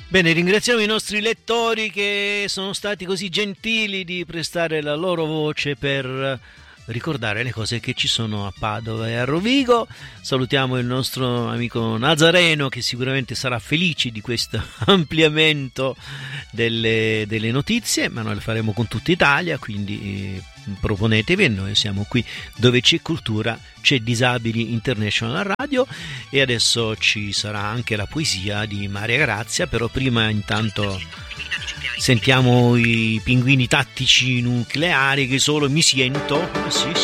Bene, ringraziamo i nostri lettori che sono stati così gentili di prestare la loro voce per ricordare le cose che ci sono a Padova e a Rovigo. Salutiamo il nostro amico Nazareno che sicuramente sarà felice di questo ampliamento delle notizie, ma noi lo faremo con tutta Italia, quindi proponetevi e noi siamo qui dove c'è cultura, c'è Disabili International Radio. E adesso ci sarà anche la poesia di Maria Grazia, però prima intanto sentiamo i pinguini tattici nucleari che solo mi sento. Sì, sì.